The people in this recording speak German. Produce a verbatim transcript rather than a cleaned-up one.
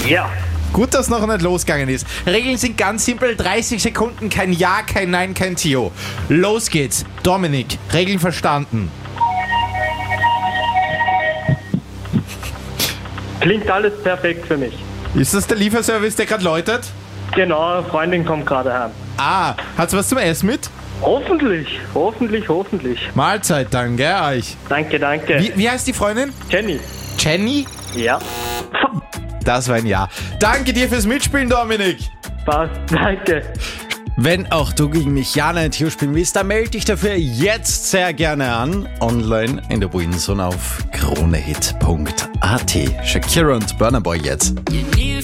Ja. Gut, dass noch nicht losgegangen ist. Regeln sind ganz simpel. dreißig Sekunden, kein Ja, kein Nein, kein Tio. Los geht's. Dominik, Regeln verstanden. Klingt alles perfekt für mich. Ist das der Lieferservice, der gerade läutet? Genau, eine Freundin kommt gerade heim. Ah, hat's was zum Essen mit? Hoffentlich, hoffentlich, hoffentlich. Mahlzeit dann, gell, euch. Danke, danke. Wie, wie heißt die Freundin? Jenny. Jenny? Ja. Das war ein Ja. Danke dir fürs Mitspielen, Dominik. Passt, danke. Wenn auch du gegen mich Ja, Nein, Tio spielen willst, dann melde dich dafür jetzt sehr gerne an. Online in der Winzone auf kronehit punkt at. Shakira und Burna Boy jetzt.